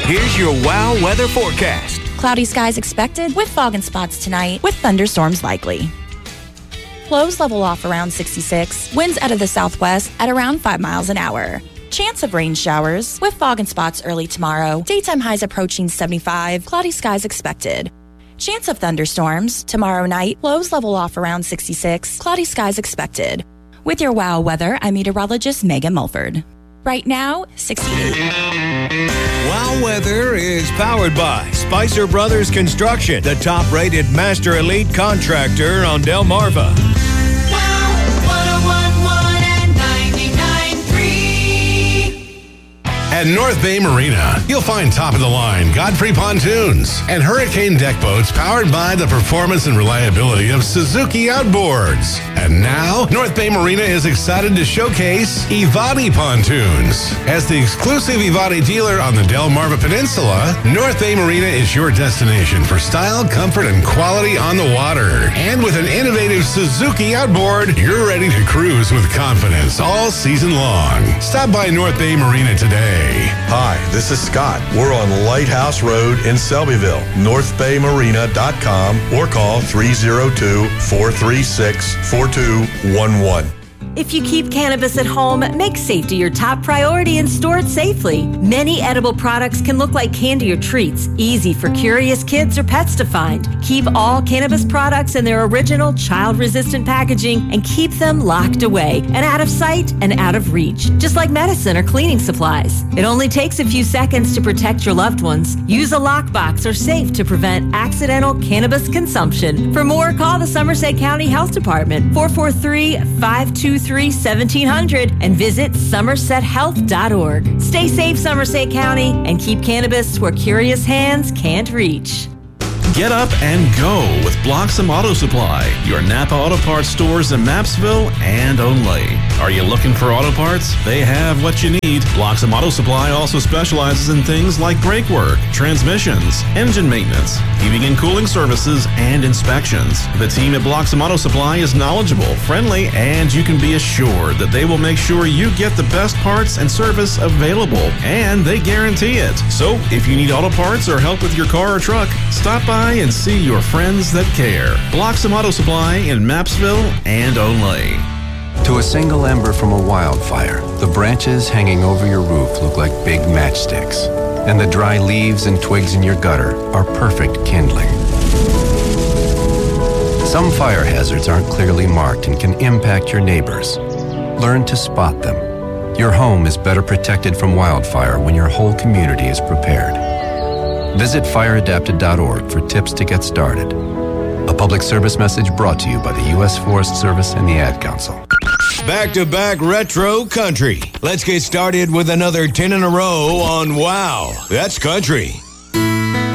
Here's your WOW weather forecast. Cloudy skies expected with fog and spots tonight with thunderstorms likely. Lows level off around 66. Winds out of the southwest at around 5 miles an hour. Chance of rain showers with fog and spots early tomorrow. Daytime highs approaching 75. Cloudy skies expected. Chance of thunderstorms tomorrow night. Lows level off around 66. Cloudy skies expected. With your WOW weather, I'm meteorologist Megan Mulford. Right now, 68. WOW weather is powered by Spicer Brothers Construction, the top-rated master elite contractor on Delmarva. At North Bay Marina, you'll find top-of-the-line Godfrey pontoons and hurricane deck boats powered by the performance and reliability of Suzuki Outboards. And now, North Bay Marina is excited to showcase Ivati pontoons. As the exclusive Ivati dealer on the Delmarva Peninsula, North Bay Marina is your destination for style, comfort, and quality on the water. And with an innovative Suzuki Outboard, you're ready to cruise with confidence all season long. Stop by North Bay Marina today. Hi, this is Scott. We're on Lighthouse Road in Selbyville. NorthBayMarina.com or call 302-436-4211. If you keep cannabis at home, make safety your top priority and store it safely. Many edible products can look like candy or treats, easy for curious kids or pets to find. Keep all cannabis products in their original child-resistant packaging and keep them locked away and out of sight and out of reach, just like medicine or cleaning supplies. It only takes a few seconds to protect your loved ones. Use a lockbox or safe to prevent accidental cannabis consumption. For more, call the Somerset County Health Department, 443-523-1700 and visit somersethealth.org. Stay safe, Somerset County, and keep cannabis where curious hands can't reach. Get up and go with Bloxham Auto Supply, your Napa Auto Parts stores in Mapsville and Only. Are you looking for auto parts? They have what you need. Bloxham Auto Supply also specializes in things like brake work, transmissions, engine maintenance, heating and cooling services, and inspections. The team at Bloxham Auto Supply is knowledgeable, friendly, and you can be assured that they will make sure you get the best parts and service available, and they guarantee it. So, if you need auto parts or help with your car or truck, stop by and see your friends that care. Bloxham Auto Supply in Mapsville and Only. To a single ember from a wildfire, the branches hanging over your roof look like big matchsticks, and the dry leaves and twigs in your gutter are perfect kindling. Some fire hazards aren't clearly marked and can impact your neighbors. Learn to spot them. Your home is better protected from wildfire when your whole community is prepared. Visit fireadapted.org for tips to get started. A public service message brought to you by the U.S. Forest Service and the Ad Council. Back-to-back retro country. Let's get started with another 10 in a row on WOW. That's country.